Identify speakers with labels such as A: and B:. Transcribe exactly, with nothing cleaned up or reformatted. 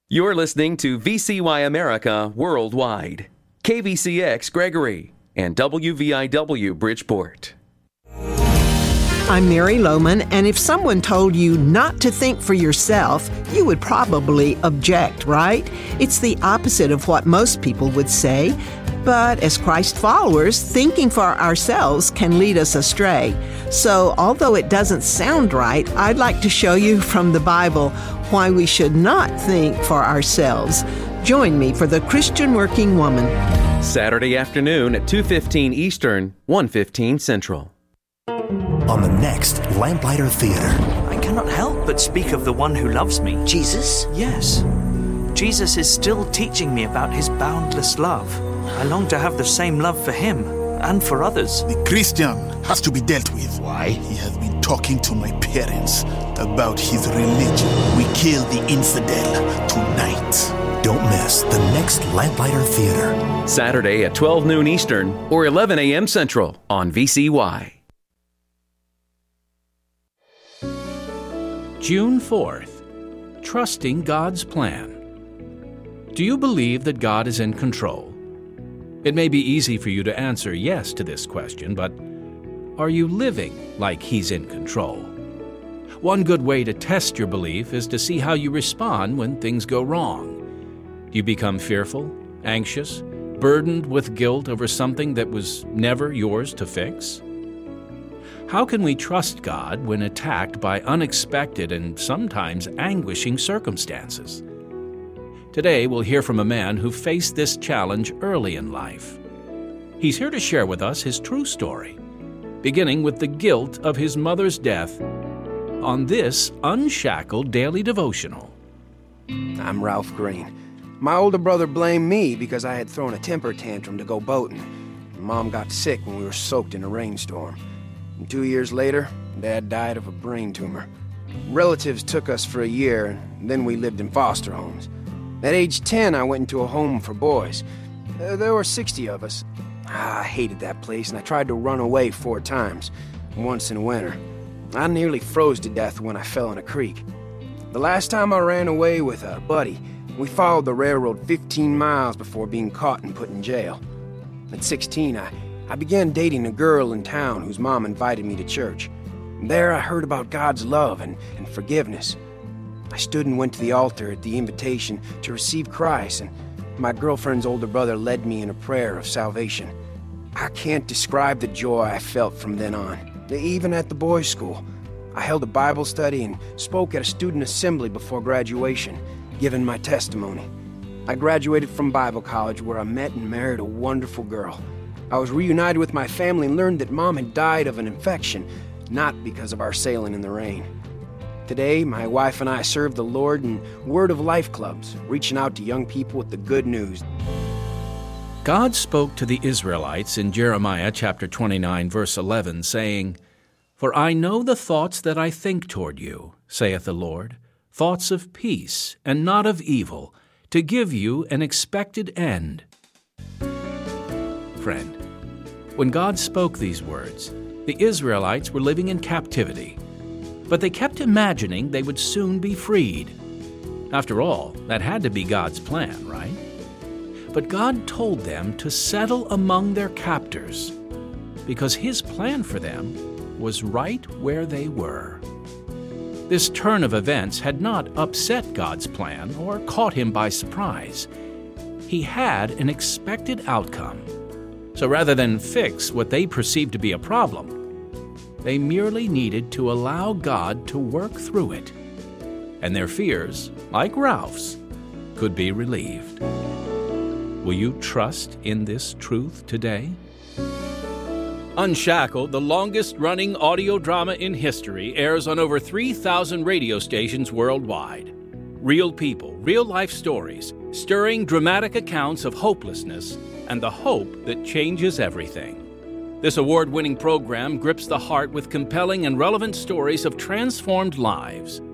A: You're listening to V C Y America Worldwide, K V C X Gregory, and W V I W Bridgeport.
B: I'm Mary Lohman, and if someone told you not to think for yourself, you would probably object, right? It's the opposite of what most people would say. But as Christ followers, thinking for ourselves can lead us astray. So although it doesn't sound right, I'd like to show you from the Bible why we should not think for ourselves. Join me for The Christian Working Woman.
A: Saturday afternoon at two fifteen Eastern, one fifteen Central.
C: On the next Lamplighter Theater.
D: I cannot help but speak of the one who loves me.
E: Jesus?
D: Yes. Jesus is still teaching me about his boundless love. I long to have the same love for him and for others.
F: The Christian has to be dealt with.
E: Why?
F: He has been talking to my parents about his religion. We kill the infidel tonight.
C: Don't miss the next Lamplighter Theater.
A: Saturday at twelve noon Eastern or eleven a.m. Central on V C Y.
G: June fourth, Trusting God's Plan. Do you believe that God is in control? It may be easy for you to answer yes to this question, but are you living like He's in control? One good way to test your belief is to see how you respond when things go wrong. Do you become fearful, anxious, burdened with guilt over something that was never yours to fix? How can we trust God when attacked by unexpected and sometimes anguishing circumstances? Today, we'll hear from a man who faced this challenge early in life. He's here to share with us his true story, beginning with the guilt of his mother's death on this Unshackled Daily Devotional.
H: I'm Ralph Green. My older brother blamed me because I had thrown a temper tantrum to go boating. Mom got sick when we were soaked in a rainstorm. And two years later, Dad died of a brain tumor. Relatives took us for a year, and then we lived in foster homes. At age ten, I went into a home for boys. Uh, there were sixty of us. Ah, I hated that place, and I tried to run away four times, once in winter. I nearly froze to death when I fell in a creek. The last time I ran away with a buddy, we followed the railroad fifteen miles before being caught and put in jail. At sixteen, I, I began dating a girl in town whose mom invited me to church. There I heard about God's love and, and forgiveness. I stood and went to the altar at the invitation to receive Christ, and my girlfriend's older brother led me in a prayer of salvation. I can't describe the joy I felt from then on. Even at the boys' school, I held a Bible study and spoke at a student assembly before graduation, giving my testimony. I graduated from Bible college where I met and married a wonderful girl. I was reunited with my family and learned that Mom had died of an infection, not because of our sailing in the rain. Today, my wife and I serve the Lord in Word of Life clubs, reaching out to young people with the good news.
G: God spoke to the Israelites in Jeremiah chapter twenty-nine, verse eleven, saying, "For I know the thoughts that I think toward you, saith the Lord, thoughts of peace and not of evil, to give you an expected end." Friend, when God spoke these words, the Israelites were living in captivity. But they kept imagining they would soon be freed. After all, that had to be God's plan, right? But God told them to settle among their captors because His plan for them was right where they were. This turn of events had not upset God's plan or caught Him by surprise. He had an expected outcome. So rather than fix what they perceived to be a problem, they merely needed to allow God to work through it, and their fears, like Ralph's, could be relieved. Will you trust in this truth today? Unshackled, the longest-running audio drama in history, airs on over three thousand radio stations worldwide. Real people, real-life stories, stirring dramatic accounts of hopelessness and the hope that changes everything. This award-winning program grips the heart with compelling and relevant stories of transformed lives.